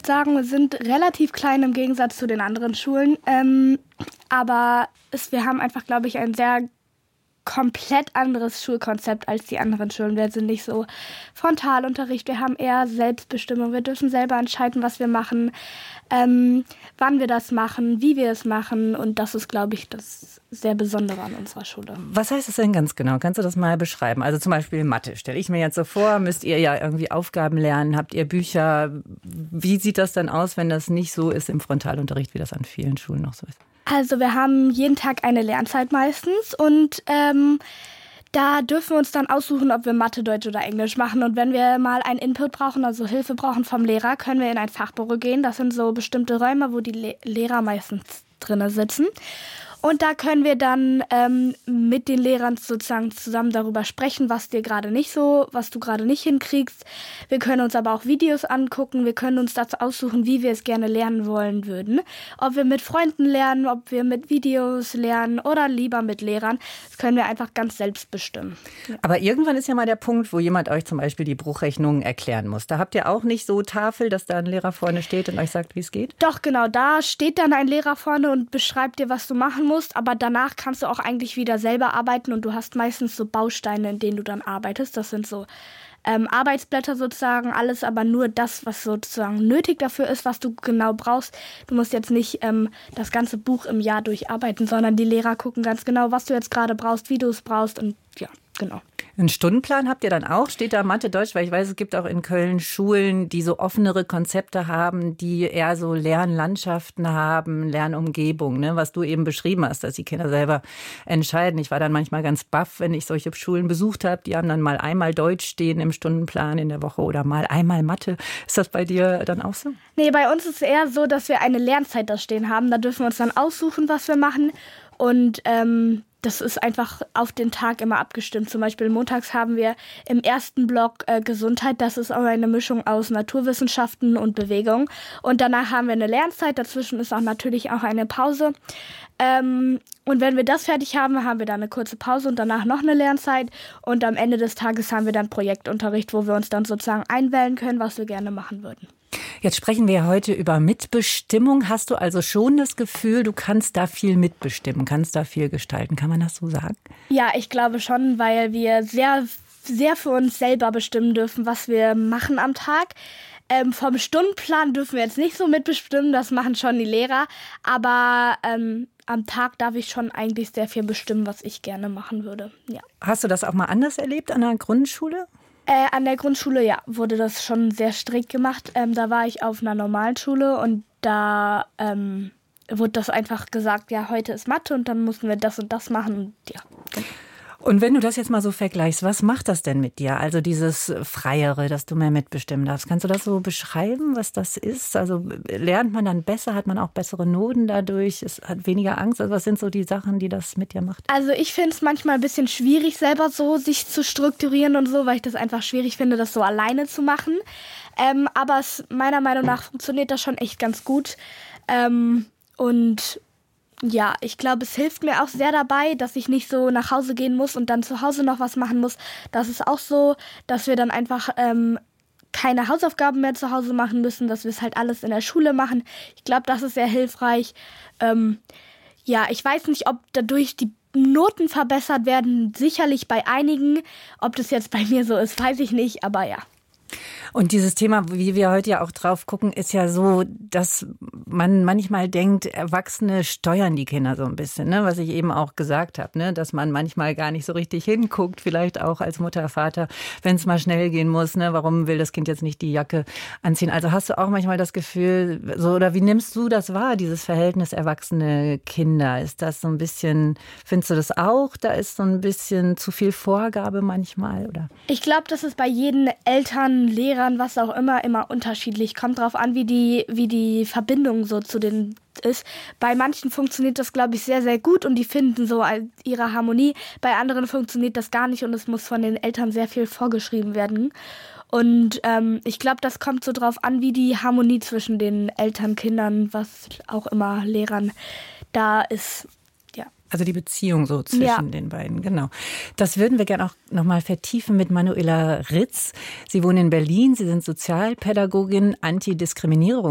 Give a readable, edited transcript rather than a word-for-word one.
sagen, wir sind relativ klein im Gegensatz zu den anderen Schulen. Aber wir haben einfach, glaube ich, ein sehr komplett anderes Schulkonzept als die anderen Schulen. Wir sind nicht so Frontalunterricht, wir haben eher Selbstbestimmung. Wir dürfen selber entscheiden, was wir machen, wann wir das machen, wie wir es machen. Und das ist, glaube ich, das sehr Besondere an unserer Schule. Was heißt das denn ganz genau? Kannst du das mal beschreiben? Also zum Beispiel Mathe. Stelle ich mir jetzt so vor, müsst ihr ja irgendwie Aufgaben lernen, habt ihr Bücher. Wie sieht das dann aus, wenn das nicht so ist im Frontalunterricht, wie das an vielen Schulen noch so ist? Also wir haben jeden Tag eine Lernzeit meistens und da dürfen wir uns dann aussuchen, ob wir Mathe, Deutsch oder Englisch machen. Und wenn wir mal einen Input brauchen, also Hilfe brauchen vom Lehrer, können wir in ein Fachbüro gehen. Das sind so bestimmte Räume, wo die Lehrer meistens drinnen sitzen. Und da können wir dann mit den Lehrern sozusagen zusammen darüber sprechen, was du gerade nicht hinkriegst. Wir können uns aber auch Videos angucken. Wir können uns dazu aussuchen, wie wir es gerne lernen wollen würden. Ob wir mit Freunden lernen, ob wir mit Videos lernen oder lieber mit Lehrern. Das können wir einfach ganz selbst bestimmen. Ja. Aber irgendwann ist ja mal der Punkt, wo jemand euch zum Beispiel die Bruchrechnung erklären muss. Da habt ihr auch nicht so Tafel, dass da ein Lehrer vorne steht und euch sagt, wie es geht? Doch, genau. Da steht dann ein Lehrer vorne und beschreibt dir, was du machen musst. Aber danach kannst du auch eigentlich wieder selber arbeiten und du hast meistens so Bausteine, in denen du dann arbeitest. Das sind so Arbeitsblätter sozusagen, alles aber nur das, was sozusagen nötig dafür ist, was du genau brauchst. Du musst jetzt nicht das ganze Buch im Jahr durcharbeiten, sondern die Lehrer gucken ganz genau, was du jetzt gerade brauchst, wie du es brauchst und ja, genau. Einen Stundenplan habt ihr dann auch? Steht da Mathe, Deutsch? Weil ich weiß, es gibt auch in Köln Schulen, die so offenere Konzepte haben, die eher so Lernlandschaften haben, Lernumgebung, ne? Was du eben beschrieben hast, dass die Kinder selber entscheiden. Ich war dann manchmal ganz baff, wenn ich solche Schulen besucht habe. Die haben dann mal einmal Deutsch stehen im Stundenplan in der Woche oder mal einmal Mathe. Ist das bei dir dann auch so? Nee, bei uns ist es eher so, dass wir eine Lernzeit da stehen haben. Da dürfen wir uns dann aussuchen, was wir machen. Und das ist einfach auf den Tag immer abgestimmt. Zum Beispiel montags haben wir im ersten Block Gesundheit. Das ist auch eine Mischung aus Naturwissenschaften und Bewegung. Und danach haben wir eine Lernzeit. Dazwischen ist auch natürlich auch eine Pause. Und wenn wir das fertig haben, haben wir dann eine kurze Pause und danach noch eine Lernzeit. Und am Ende des Tages haben wir dann Projektunterricht, wo wir uns dann sozusagen einwählen können, was wir gerne machen würden. Jetzt sprechen wir heute über Mitbestimmung. Hast du also schon das Gefühl, du kannst da viel mitbestimmen, kannst da viel gestalten? Kann man das so sagen? Ja, ich glaube schon, weil wir sehr, sehr für uns selber bestimmen dürfen, was wir machen am Tag. Vom Stundenplan dürfen wir jetzt nicht so mitbestimmen, das machen schon die Lehrer. Aber am Tag darf ich schon eigentlich sehr viel bestimmen, was ich gerne machen würde. Ja. Hast du das auch mal anders erlebt an der Grundschule? An der Grundschule, ja, wurde das schon sehr strikt gemacht. Da war ich auf einer normalen Schule und da wurde das einfach gesagt, ja, heute ist Mathe und dann mussten wir das und das machen. Und ja. Und wenn du das jetzt mal so vergleichst, was macht das denn mit dir? Also dieses Freiere, dass du mehr mitbestimmen darfst. Kannst du das so beschreiben, was das ist? Also lernt man dann besser, hat man auch bessere Noten dadurch, es hat weniger Angst? Also was sind so die Sachen, die das mit dir macht? Also ich finde es manchmal ein bisschen schwierig, selber so sich zu strukturieren und so, weil ich das einfach schwierig finde, das so alleine zu machen. Aber meiner Meinung nach funktioniert das schon echt ganz gut. Und ja, ich glaube, es hilft mir auch sehr dabei, dass ich nicht so nach Hause gehen muss und dann zu Hause noch was machen muss. Das ist auch so, dass wir dann einfach keine Hausaufgaben mehr zu Hause machen müssen, dass wir es halt alles in der Schule machen. Ich glaube, das ist sehr hilfreich. Ja, ich weiß nicht, ob dadurch die Noten verbessert werden. Sicherlich bei einigen. Ob das jetzt bei mir so ist, weiß ich nicht, aber ja. Und dieses Thema, wie wir heute ja auch drauf gucken, ist ja so, dass man manchmal denkt, Erwachsene steuern die Kinder so ein bisschen, ne? Was ich eben auch gesagt habe, ne? Dass man manchmal gar nicht so richtig hinguckt, vielleicht auch als Mutter, Vater, wenn es mal schnell gehen muss, ne? Warum will das Kind jetzt nicht die Jacke anziehen? Also hast du auch manchmal das Gefühl, so, oder wie nimmst du das wahr, dieses Verhältnis Erwachsene-Kinder? Ist das so ein bisschen, findest du das auch? Da ist so ein bisschen zu viel Vorgabe manchmal, oder? Ich glaube, das ist bei jedem Eltern, Lehrern, was auch immer unterschiedlich. Kommt drauf an, wie die Verbindung so zu den ist. Bei manchen funktioniert das, glaube ich, sehr, sehr gut und die finden so ihre Harmonie. Bei anderen funktioniert das gar nicht und es muss von den Eltern sehr viel vorgeschrieben werden. Und ich glaube, das kommt so drauf an, wie die Harmonie zwischen den Eltern, Kindern, was auch immer, Lehrern da ist. Also die Beziehung so zwischen den beiden, genau. Das würden wir gerne auch nochmal vertiefen mit Manuela Ritz. Sie wohnen in Berlin, Sie sind Sozialpädagogin, Antidiskriminierung.